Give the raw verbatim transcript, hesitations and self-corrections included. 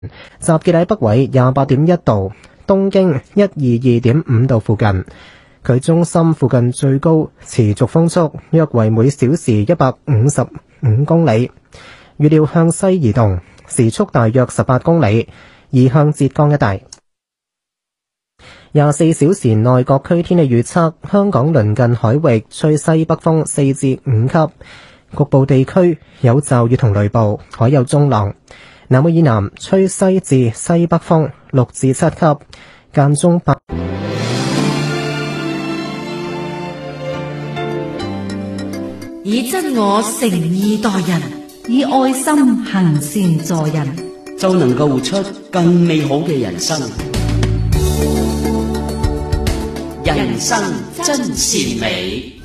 集結喺北緯廿八點一度、東經一二二點五度附近。佢中心附近最高持續風速約為每小時一百五十五公里，預料向西移動，時速大約十八公里，移向浙江一帶。廿四小時內各區天氣預測：香港鄰近海域吹西北風四至五級，局部地區有驟雨同雷暴，海有中浪。南澳以南吹西至西北風六至七級，間中北。 以真我誠意待人， 以愛心行善助人， 就能夠活出更美好嘅人生。人生真善美。